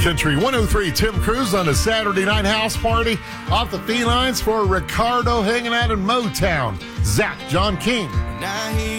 Country 103, Tim Cruz on a Saturday night house party off the felines for Ricardo hanging out in Motown. Zach, John King. Now he